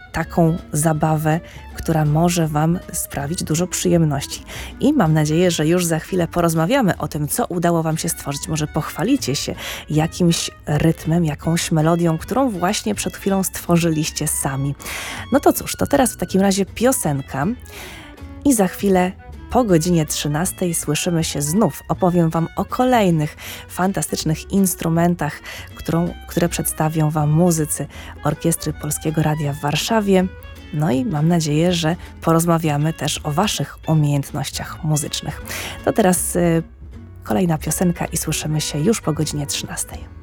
taką zabawę, która może Wam sprawić dużo przyjemności. I mam nadzieję, że już za chwilę porozmawiamy o tym, co udało Wam się stworzyć. Może pochwalicie się jakimś rytmem, jakąś melodią, którą właśnie przed chwilą stworzyliście sami. No to cóż, to teraz w takim razie piosenka i za chwilę po godzinie 13 słyszymy się znów. Opowiem Wam o kolejnych fantastycznych instrumentach, które przedstawią Wam muzycy Orkiestry Polskiego Radia w Warszawie. No i mam nadzieję, że porozmawiamy też o Waszych umiejętnościach muzycznych. To teraz kolejna piosenka i słyszymy się już po godzinie 13.